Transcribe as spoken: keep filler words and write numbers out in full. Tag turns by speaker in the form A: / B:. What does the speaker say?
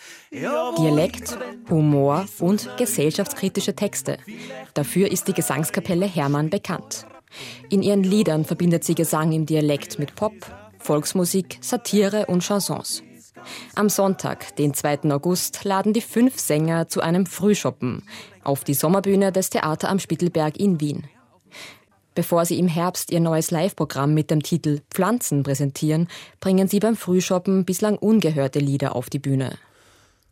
A: Dialekt, Humor und gesellschaftskritische Texte. Dafür ist die Gesangskapelle Hermann bekannt. In ihren Liedern verbindet sie Gesang im Dialekt mit Pop, Volksmusik, Satire und Chansons. Am Sonntag, den zweiten August, laden die fünf Sänger zu einem Frühschoppen auf die Sommerbühne des Theater am Spittelberg in Wien. Bevor sie im Herbst ihr neues Live-Programm mit dem Titel Pflanzen präsentieren, bringen sie beim Frühschoppen bislang ungehörte Lieder auf die Bühne.